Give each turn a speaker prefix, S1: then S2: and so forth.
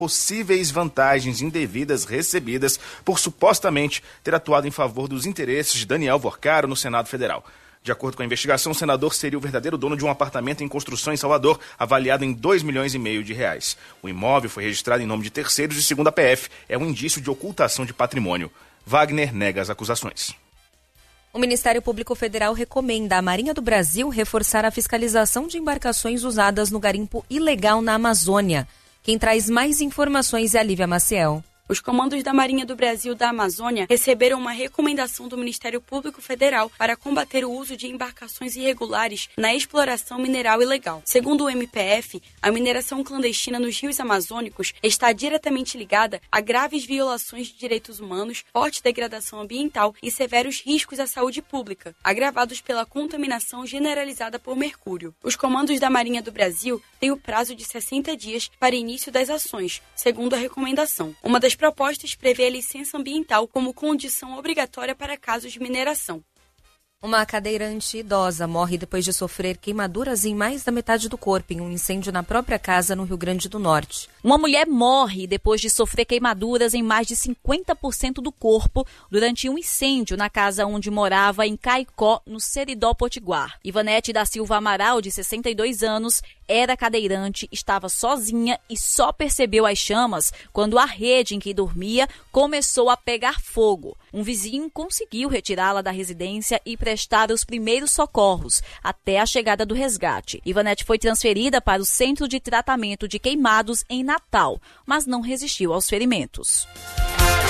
S1: possíveis vantagens indevidas recebidas por supostamente ter atuado em favor dos interesses de Daniel Vorcaro no Senado Federal. De acordo com a investigação, o senador seria o verdadeiro dono de um apartamento em construção em Salvador, avaliado em R$2,5 milhões. O imóvel foi registrado em nome de terceiros e, segundo a PF, é um indício de ocultação de patrimônio. Wagner nega as acusações.
S2: O Ministério Público Federal recomenda à Marinha do Brasil reforçar a fiscalização de embarcações usadas no garimpo ilegal na Amazônia. Quem traz mais informações é a Lívia Maciel.
S3: Os comandos da Marinha do Brasil da Amazônia receberam uma recomendação do Ministério Público Federal para combater o uso de embarcações irregulares na exploração mineral ilegal. Segundo o MPF, a mineração clandestina nos rios amazônicos está diretamente ligada a graves violações de direitos humanos, forte degradação ambiental e severos riscos à saúde pública, agravados pela contaminação generalizada por mercúrio. Os comandos da Marinha do Brasil têm o prazo de 60 dias para início das ações, segundo a recomendação. Uma das propostas prevê a licença ambiental como condição obrigatória para casos de mineração.
S2: Uma cadeirante idosa morre depois de sofrer queimaduras em mais da metade do corpo em um incêndio na própria casa no Rio Grande do Norte.
S4: Uma mulher morre depois de sofrer queimaduras em mais de 50% do corpo durante um incêndio na casa onde morava em Caicó, no Seridó Potiguar. Ivanete da Silva Amaral, de 62 anos, era cadeirante, estava sozinha e só percebeu as chamas quando a rede em que dormia começou a pegar fogo. Um vizinho conseguiu retirá-la da residência e prestar os primeiros socorros até a chegada do resgate. Ivanete foi transferida para o Centro de Tratamento de Queimados em Natal, mas não resistiu aos ferimentos.